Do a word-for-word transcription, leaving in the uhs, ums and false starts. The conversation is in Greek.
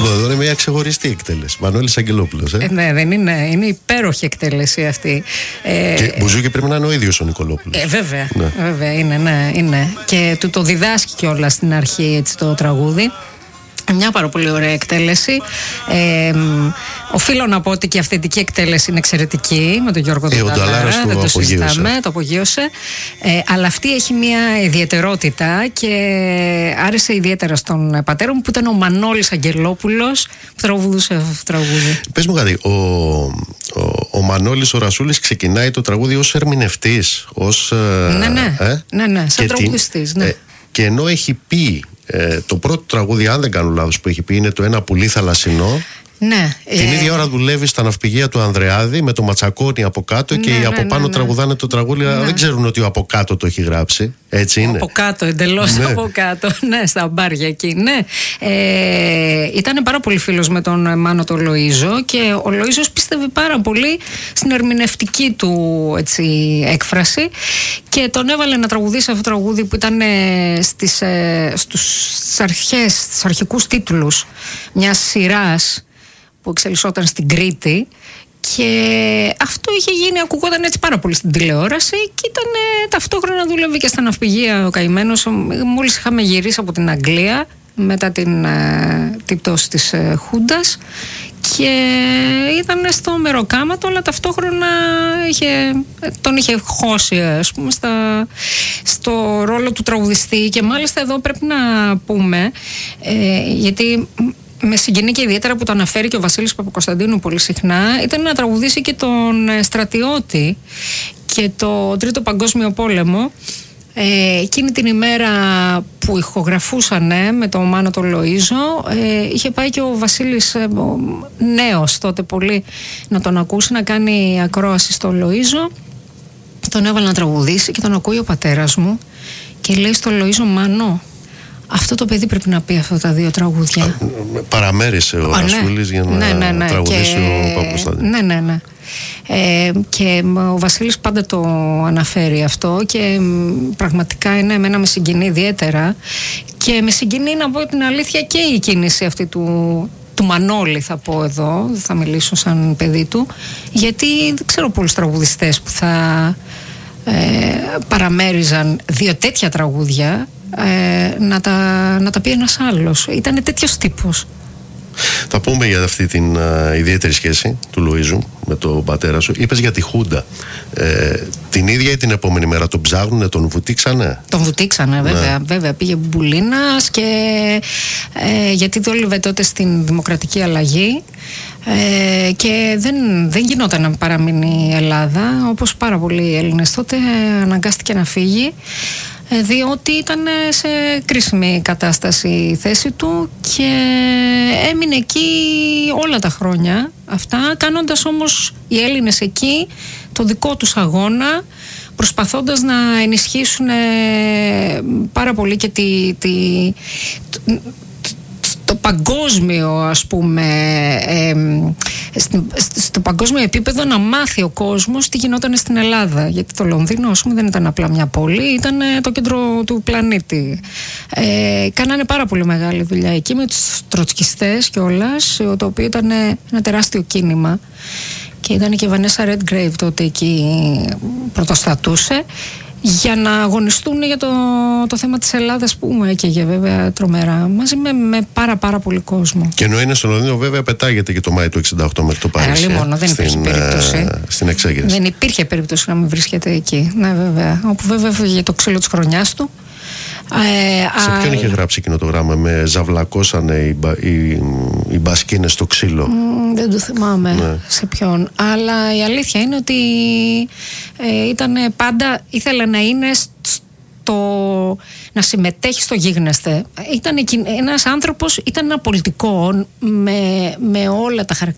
εδώ είναι μια ξεχωριστή εκτέλεση. Μανώλης Αγγελόπουλος. Ε. Ε, ναι, δεν είναι. Είναι υπέροχη εκτέλεση αυτή. Ε, και Μπουζούκι πρέπει να είναι ο ίδιος ο Νικολόπουλος. Ε, βέβαια, ναι. βέβαια είναι, ναι, είναι. Και του το διδάσκει κιόλας στην αρχή έτσι, το τραγούδι. Μια πάρα πολύ ωραία εκτέλεση. Ε, οφείλω να πω ότι και η αυθεντική εκτέλεση είναι εξαιρετική με τον Γιώργο ε, Δονταλάρα. Δεν το συζητάμε, το απογείωσε. Ε, αλλά αυτή έχει μια ιδιαιτερότητα και άρεσε ιδιαίτερα στον πατέρα μου που ήταν ο Μανώλης Αγγελόπουλος που τραγουδούσε αυτό το τραγούδι. Πες μου κάτι, ο, ο, ο Μανώλης ο Ρασούλης ξεκινάει το τραγούδι ως ερμηνευτής, ως. Ναι, ναι, ε, ναι, ναι σαν τραγουδιστής. Ναι. Ε, και ενώ έχει πει. Ε, το πρώτο τραγούδι, αν δεν κάνω λάθος, που έχει πει είναι το Ένα πουλί θαλασσινό. Ναι, την ε... ίδια ώρα δουλεύει στα ναυπηγεία του Ανδρεάδη με το Ματσακόνι από κάτω, ναι, και οι ναι, από πάνω ναι, ναι. τραγουδάνε το τραγούδι. Ναι. Δεν ξέρουν ότι ο από κάτω το έχει γράψει. Έτσι είναι. Από κάτω, εντελώς ναι. από κάτω. Ναι, στα μπάρια εκεί. Ναι. Ε, ήταν πάρα πολύ φίλος με τον Μάνο τον Λοΐζο και ο Λοΐζος πίστευε πάρα πολύ στην ερμηνευτική του έτσι, έκφραση και τον έβαλε να τραγουδήσει αυτό το τραγούδι που ήταν στις, ε, στους, στις αρχές, στους αρχικούς τίτλους μιας σειράς που εξελισσόταν στην Κρήτη και αυτό είχε γίνει, ακουγόταν έτσι πάρα πολύ στην τηλεόραση και ήταν ε, ταυτόχρονα δούλευε και στα ναυπηγεία ο καημένος. Μόλις είχαμε γυρίσει από την Αγγλία μετά την, ε, την πτώση της ε, Χούντας και ήταν στο μεροκάματο, αλλά ταυτόχρονα είχε, τον είχε χώσει ας πούμε στα, στο ρόλο του τραγουδιστή και μάλιστα εδώ πρέπει να πούμε ε, γιατί με συγκινεί και ιδιαίτερα που το αναφέρει και ο Βασίλης Παπακοσταντίνου πολύ συχνά, ήταν να τραγουδήσει και τον Στρατιώτη και το Τρίτο Παγκόσμιο Πόλεμο. Ε, εκείνη την ημέρα που ηχογραφούσανε με τον Μάνο τον Λοΐζο, ε, είχε πάει και ο Βασίλης ε, ο νέος τότε πολύ να τον ακούσει, να κάνει ακρόαση στο Λοΐζο. Τον έβαλε να τραγουδήσει και τον ακούει ο πατέρας μου και λέει στο Λοΐζο, Μάνο, αυτό το παιδί πρέπει να πει αυτά τα δύο τραγούδια. Παραμέρισε ο Ρασούλης ναι. για να ναι, ναι, ναι. τραγουδήσει και... ο Παπακοσταντίνου. Ναι, ναι, ναι. Ε, και ο Βασίλης πάντα το αναφέρει αυτό και πραγματικά είναι εμένα με συγκινεί ιδιαίτερα και με συγκινεί να πω την αλήθεια και η κίνηση αυτή του, του Μανώλη θα πω εδώ, θα μιλήσω σαν παιδί του, γιατί δεν ξέρω πολλούς τραγουδιστές που θα ε, παραμέριζαν δύο τέτοια τραγούδια ε, να, τα, να τα πει ένας άλλος. Ήτανε τέτοιος τύπος. Θα πούμε για αυτή την uh, ιδιαίτερη σχέση του Λοΐζου με τον πατέρα σου. Είπες για τη Χούντα. Ε, την ίδια ή την επόμενη μέρα τον ψάχνουνε, τον βουτήξανε. Τον βουτήξανε, βέβαια. Ναι. βέβαια. Πήγε Μπουλίνας και ε, γιατί δούλευε τότε στην Δημοκρατική Αλλαγή. Ε, και δεν, δεν γινόταν να παραμείνει η Ελλάδα, όπως πάρα πολλοί Έλληνες τότε, αναγκάστηκε να φύγει διότι ήταν σε κρίσιμη κατάσταση η θέση του και έμεινε εκεί όλα τα χρόνια αυτά, κάνοντας όμως οι Έλληνες εκεί το δικό τους αγώνα, προσπαθώντας να ενισχύσουν πάρα πολύ και τη, τη, το παγκόσμιο ας πούμε ε, στο παγκόσμιο επίπεδο να μάθει ο κόσμος τι γινόταν στην Ελλάδα, γιατί το Λονδίνο ας πούμε δεν ήταν απλά μια πόλη, ήταν το κέντρο του πλανήτη. Ε, κάνανε πάρα πολύ μεγάλη δουλειά εκεί με τους τροτσκιστές κιόλας, το οποίο ήταν ένα τεράστιο κίνημα και ήταν και η Βανέσα Ρέντγκρέιβ τότε εκεί πρωτοστατούσε για να αγωνιστούν για το, το θέμα της Ελλάδας που μου έκαιγε βέβαια τρομερά μαζί με, με πάρα πάρα πολύ κόσμο. Και ενώ είναι στο Λονδίνο βέβαια πετάγεται και το Μάη του εξήντα οκτώ μέχρι το Παρίσι. Άλλη μόνο, δεν υπήρχε περίπτωση. Ε, στην εξέγερση. Δεν υπήρχε περίπτωση να μην βρίσκεται εκεί. Ναι βέβαια. Όπου βέβαια έφυγε το ξύλο της χρονιάς του. Ε, σε ποιον α... είχε γράψει εκείνο το γράμμα? Με ζαυλακώσανε οι, οι, οι μπασκίνες στο ξύλο. Mm, δεν το θυμάμαι ναι. σε ποιον. Αλλά η αλήθεια είναι ότι ε, ήταν πάντα, ήθελε να είναι στο, να συμμετέχει στο γίγνεσθε. Ήταν ένας άνθρωπος, ήταν ένα πολιτικό με, με όλα τα χαρακτηριστικά